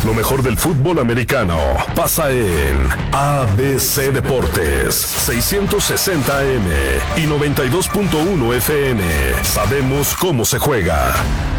Lo mejor del fútbol americano pasa en ABC Deportes, 660 AM y 92.1 FM. Sabemos cómo se juega.